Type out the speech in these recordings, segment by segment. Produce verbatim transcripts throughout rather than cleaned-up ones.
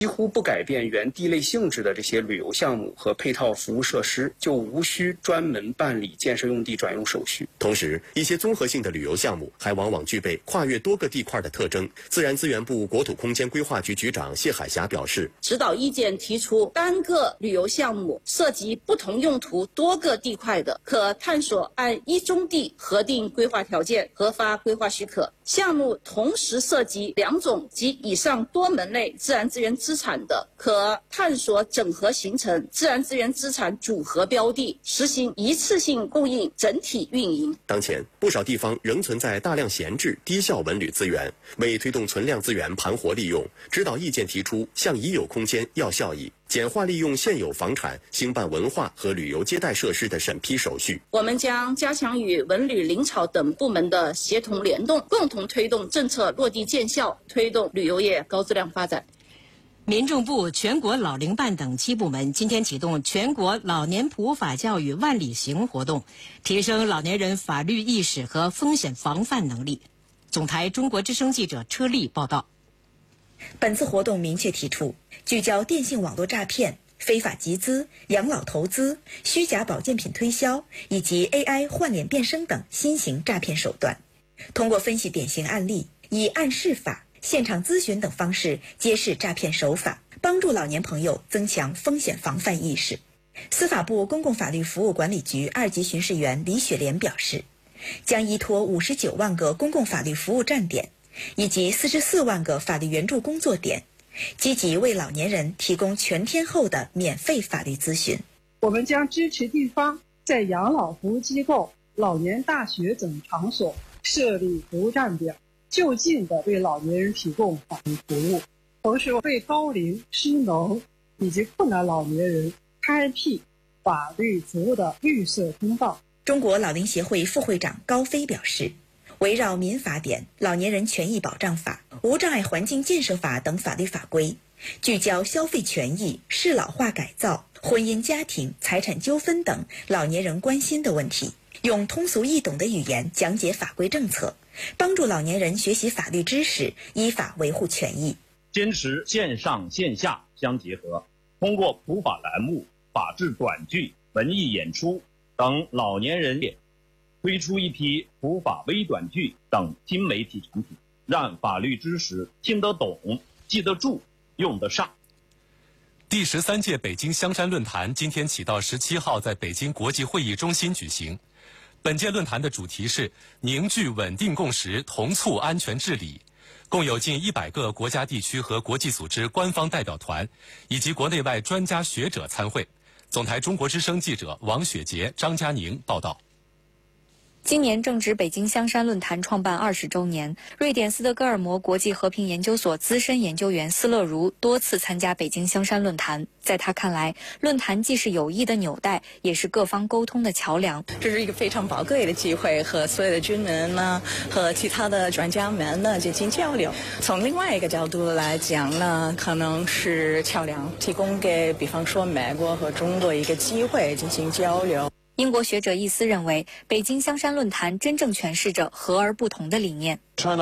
几乎不改变原地类性质的这些旅游项目和配套服务设施，就无需专门办理建设用地转用手续。 同时，一些综合性的旅游项目还往往具备跨越多个地块的特征。自然资源部国土空间规划局局长谢海霞表示， 指导意见提出，单个旅游项目涉及不同用途多个地块的，可探索按一中地核定规划条件核发规划许可；项目同时涉及两种及以上多门类自然资源资产的，可探索整合形成自然资源资产组合标的，实行一次性供应整体运营。 当前，不少地方仍存在大量闲置、低效文旅资源，为推动存量资源盘活利用，指导意见提出，向已有空间要效益，简化利用现有房产兴办文化和旅游接待设施的审批手续。 我们将加强与文旅、林草等部门的协同联动，共同推动政策落地见效，推动旅游业高质量发展。 民政部、全国老龄办等七部门今天启动全国老年普法教育万里行活动，提升老年人法律意识和风险防范能力。总台中国之声记者车丽报道。 本次活动明确提出，聚焦电信网络诈骗、非法集资、养老投资、虚假保健品推销以及 A I 换脸变声等新型诈骗手段，通过分析典型案例，以案示法、现场咨询等方式揭示诈骗手法，帮助老年朋友增强风险防范意识。司法部公共法律服务管理局二级巡视员李雪莲表示，将依托五十九万个公共法律服务站点以及四十四万个法律援助工作点，积极为老年人提供全天候的免费法律咨询。 我们将支持地方在养老服务机构、老年大学等场所设立服务站点，就近的为老年人提供法律服务，同时为高龄、失能以及困难老年人开辟法律服务的绿色通道。 中国老龄协会副会长高飞表示，围绕民法典、老年人权益保障法、无障碍环境建设法等法律法规，聚焦消费权益、适老化改造、婚姻家庭、财产纠纷等老年人关心的问题，用通俗易懂的语言讲解法规政策，帮助老年人学习法律知识，依法维护权益。 坚持线上线下相结合，通过普法栏目、法治短剧、文艺演出等老年人推出一批普法微短剧等新媒体产品，让法律知识听得懂、记得住、用得上。 第十三届北京香山论坛今天起到十七号在北京国际会议中心举行。本届论坛的主题是凝聚稳定共识，同促安全治理。共有近一百个国家、地区和国际组织官方代表团，以及国内外专家学者参会。总台中国之声记者王雪杰、张佳宁报道。 今年正值北京香山论坛创办二十周年，瑞典斯德哥尔摩国际和平研究所资深研究员斯乐如多次参加北京香山论坛。在他看来，论坛既是友谊的纽带，也是各方沟通的桥梁。 这是一个非常宝贵的机会，和所有的军人呢，和其他的专家们呢进行交流。从另外一个角度来讲呢，可能是桥梁，提供给比方说美国和中国一个机会进行交流。 英国学者易思认为，北京香山论坛真正诠释着和而不同的理念。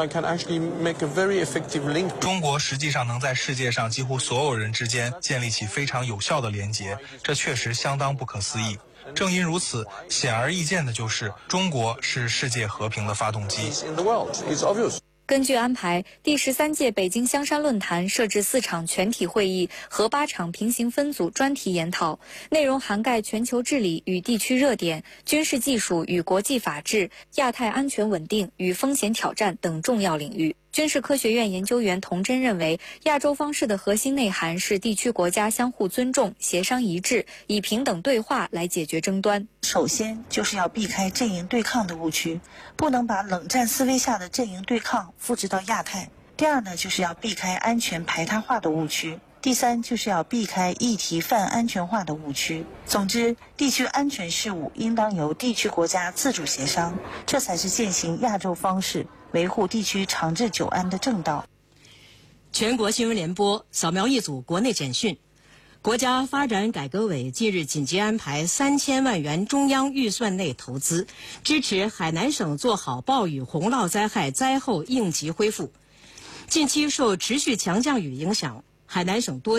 中国实际上能在世界上几乎所有人之间建立起非常有效的连结，这确实相当不可思议。正因如此，显而易见的就是，中国是世界和平的发动机。 根据安排，第十三届北京香山论坛设置四场全体会议和八场平行分组专题研讨，内容涵盖全球治理与地区热点、军事技术与国际法治、亚太安全稳定与风险挑战等重要领域。军事科学院研究员童真认为，亚洲方式的核心内涵是地区国家相互尊重、协商一致，以平等对话来解决争端。 首先就是要避开阵营对抗的误区，不能把冷战思维下的阵营对抗复制到亚太。第二呢，就是要避开安全排他化的误区。第三，就是要避开议题泛安全化的误区。总之，地区安全事务应当由地区国家自主协商，这才是践行亚洲方式、维护地区长治久安的正道。 全国新闻联播扫描一组国内简讯。国家发展改革委近日紧急安排三千万元中央预算内投资，支持海南省做好暴雨洪涝灾害灾后应急恢复。近期受持续强降雨影响， 海南省多